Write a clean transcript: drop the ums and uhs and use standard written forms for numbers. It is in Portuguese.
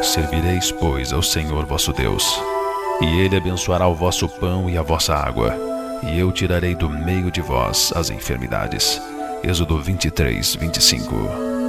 Servireis, pois, ao Senhor vosso Deus, e Ele abençoará o vosso pão e a vossa água, e eu tirarei do meio de vós as enfermidades. Êxodo 23, 25.